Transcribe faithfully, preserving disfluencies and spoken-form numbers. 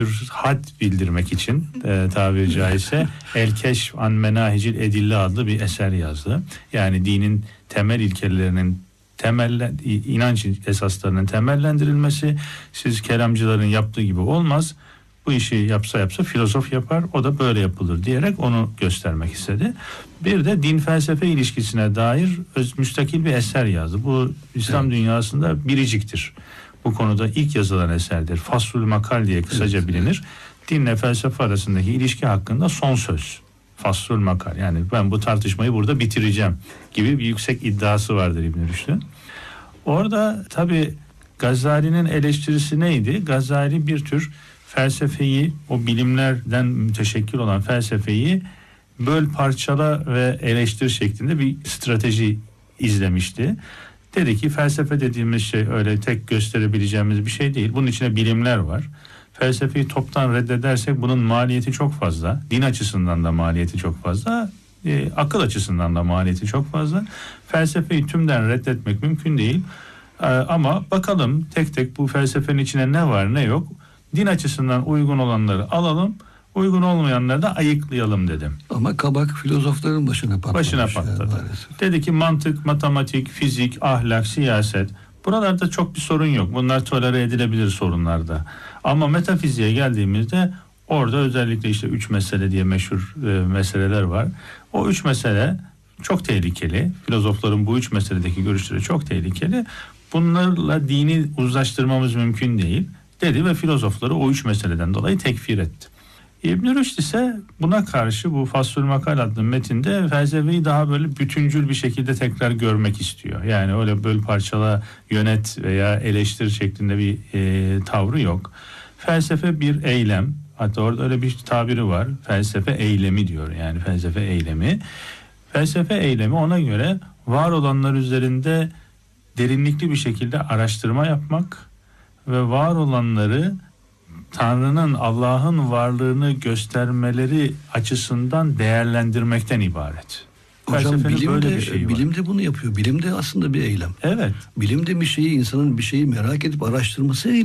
had bildirmek için e, tabiri caizse El Keşf an Menahicil Edille adlı bir eser yazdı. Yani dinin temel ilkelerinin temel inanç esaslarının temellendirilmesi, siz kelamcıların yaptığı gibi olmaz. Bu işi yapsa yapsa filozof yapar, o da böyle yapılır diyerek onu göstermek istedi. Bir de din felsefe ilişkisine dair öz, müstakil bir eser yazdı. Bu İslam evet. dünyasında biriciktir. Bu konuda ilk yazılan eserdir. Faslul Makal diye kısaca evet, bilinir. Evet. Dinle felsefe arasındaki ilişki hakkında son söz. Faslul Makal. Yani ben bu tartışmayı burada bitireceğim gibi bir yüksek iddiası vardır İbn Rüşd'ün. Orada tabii Gazali'nin eleştirisi neydi? Gazali bir tür felsefeyi, o bilimlerden müteşekkil olan felsefeyi böl, parçala ve eleştir şeklinde bir strateji izlemişti. Dedi ki felsefe dediğimiz şey öyle tek gösterebileceğimiz bir şey değil. Bunun içine bilimler var. Felsefeyi toptan reddedersek bunun maliyeti çok fazla. Din açısından da maliyeti çok fazla. E, akıl açısından da maliyeti çok fazla. Felsefeyi tümden reddetmek mümkün değil. E, ama bakalım tek tek bu felsefenin içine ne var ne yok. Din açısından uygun olanları alalım, uygun olmayanları da ayıklayalım dedim. Ama kabak filozofların başına patlamış. Başına patladı. Yani dedi ki mantık, matematik, fizik, ahlak, siyaset, buralarda çok bir sorun yok. Bunlar tolere edilebilir sorunlarda. Ama metafiziğe geldiğimizde orada özellikle işte üç mesele diye meşhur e, meseleler var. O üç mesele çok tehlikeli. Filozofların bu üç meseledeki görüşleri çok tehlikeli. Bunlarla dini uzlaştırmamız mümkün değil dedi ve filozofları o üç meseleden dolayı tekfir etti. İbn Rüşd ise buna karşı bu Faslul Makal adlı metinde felsefeyi daha böyle bütüncül bir şekilde tekrar görmek istiyor. Yani öyle böl parçala, yönet veya eleştir şeklinde bir e, tavrı yok. Felsefe bir eylem. Hatta orada öyle bir tabiri var. Felsefe eylemi diyor. Yani felsefe eylemi. Felsefe eylemi ona göre var olanlar üzerinde derinlikli bir şekilde araştırma yapmak ve var olanları Tanrı'nın, Allah'ın varlığını göstermeleri açısından değerlendirmekten ibaret. Hocam bilim de, şey bilim de bunu yapıyor. Bilim de aslında bir eylem. Evet. Bilim de bir şeyi, insanın bir şeyi merak edip araştırması